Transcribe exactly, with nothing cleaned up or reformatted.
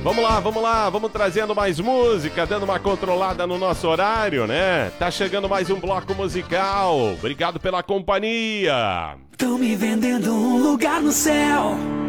Vamos lá, vamos lá, vamos trazendo mais música, dando uma controlada no nosso horário, né? Tá chegando mais um bloco musical. Obrigado pela companhia. Tão me vendendo um lugar no céu.